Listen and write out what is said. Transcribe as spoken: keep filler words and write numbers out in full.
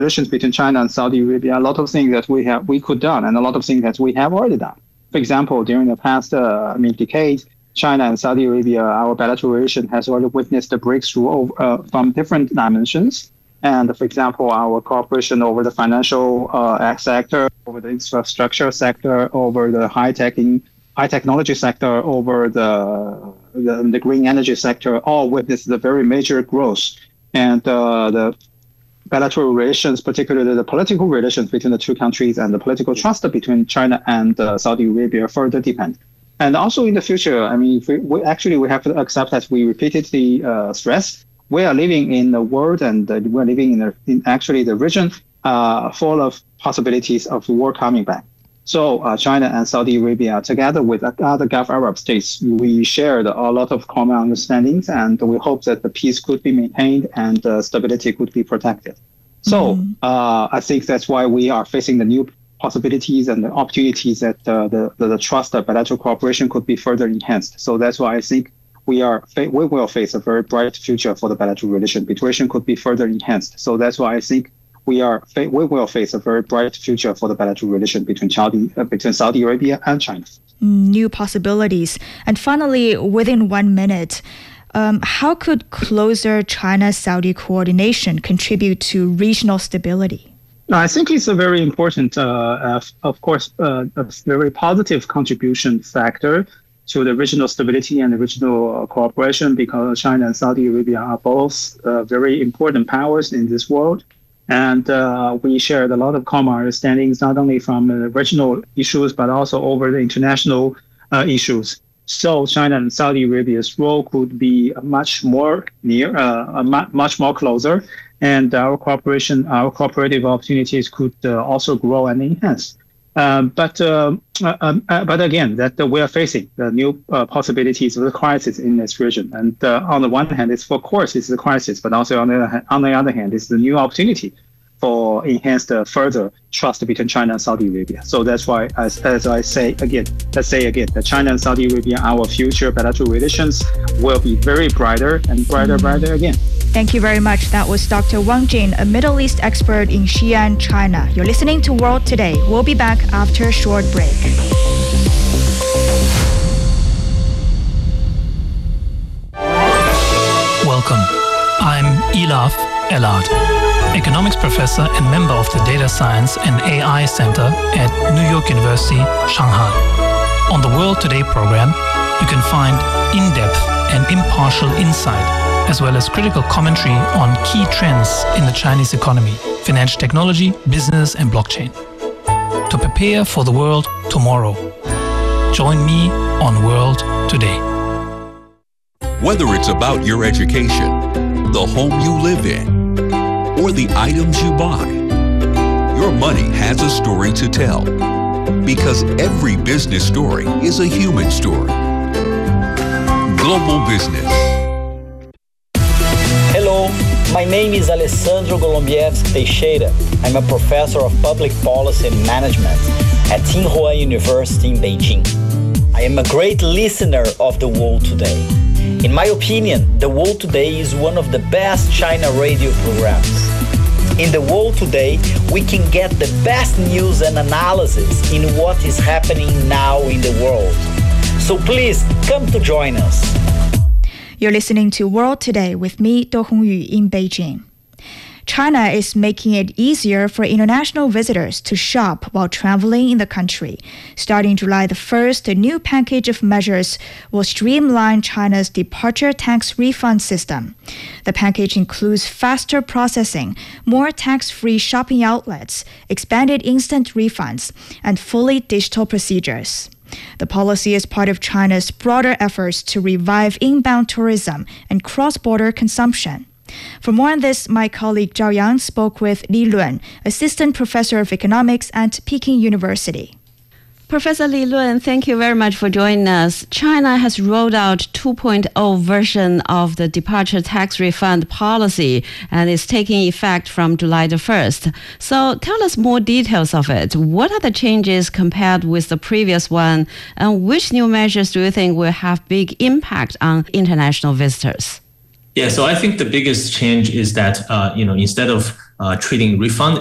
relations between China and Saudi Arabia, a lot of things that we have we could done, and a lot of things that we have already done. For example, during the past uh, I mean decade, China and Saudi Arabia, our bilateral relation has already witnessed a breakthrough of, uh, from different dimensions. And for example, our cooperation over the financial uh, sector, over the infrastructure sector, over the high tech in, high technology sector, over the, the the green energy sector, all witnessed a very major growth. And uh, the bilateral relations, particularly the political relations between the two countries and the political trust between China and uh, Saudi Arabia further depend. And also in the future, I mean, we, we actually we have to accept, as we repeatedly uh, stress, we are living in a world, and uh, we're living in, a, in actually the region uh, full of possibilities of war coming back. So uh, China and Saudi Arabia, together with other Gulf Arab states, we shared a lot of common understandings, and we hope that the peace could be maintained and uh, stability could be protected. So mm-hmm. uh, I think that's why we are facing the new possibilities and the opportunities that uh, the, the, the trust of bilateral cooperation could be further enhanced. So that's why I think we are we will face a very bright future for the bilateral relation. Situation could be further enhanced. So that's why I think we are we will face a very bright future for the bilateral relation between Saudi uh, between Saudi Arabia and China. New possibilities. And finally, within one minute, um, how could closer China-Saudi coordination contribute to regional stability? I think it's a very important, uh, of course, uh, a very positive contribution factor to the regional stability and the regional cooperation, because China and Saudi Arabia are both uh, very important powers in this world. And uh, we shared a lot of common understandings, not only from uh, regional issues, but also over the international uh, issues. So China and Saudi Arabia's role could be much more near, uh, much more closer, and our cooperation, our cooperative opportunities could uh, also grow and enhance. Um, but uh, uh, uh, but again, that uh, we are facing the new uh, possibilities of the crisis in this region. And uh, on the one hand, it's of course it's a crisis, but also on the on the other hand, it's the new opportunity for enhanced uh, further trust between China and Saudi Arabia. So that's why, as as I say again, let's say again, that China and Saudi Arabia, our future bilateral relations will be very brighter and brighter, brighter again. Thank you very much. That was Doctor Wang Jin, a Middle East expert in Xi'an, China. You're listening to World Today. We'll be back after a short break. Welcome. I'm Elaf Elad, economics professor and member of the Data Science and A I Center at New York University, Shanghai. On the World Today program, you can find in-depth and impartial insight, as well as critical commentary on key trends in the Chinese economy, financial technology, business, and blockchain. To prepare for the world tomorrow, join me on World Today. Whether it's about your education, the home you live in, or the items you buy, your money has a story to tell. Because every business story is a human story. Global Business. Hello, my name is Alessandro Golombieski Teixeira. I'm a professor of public policy and management at Tsinghua University in Beijing. I am a great listener of The World Today. In my opinion, The World Today is one of the best China radio programs. In The World Today, we can get the best news and analysis in what is happening now in the world. So please come to join us. You're listening to World Today with me, Do Hongyu, in Beijing. China is making it easier for international visitors to shop while traveling in the country. Starting July the first, a new package of measures will streamline China's departure tax refund system. The package includes faster processing, more tax-free shopping outlets, expanded instant refunds, and fully digital procedures. The policy is part of China's broader efforts to revive inbound tourism and cross-border consumption. For more on this, my colleague Zhao Yang spoke with Li Luan, Assistant Professor of Economics at Peking University. Professor Li Luan, thank you very much for joining us. China has rolled out two point oh version of the departure tax refund policy and is taking effect from July the first. So tell us more details of it. What are the changes compared with the previous one, and which new measures do you think will have big impact on international visitors? Yeah, so I think the biggest change is that, uh, you know, instead of uh, treating refund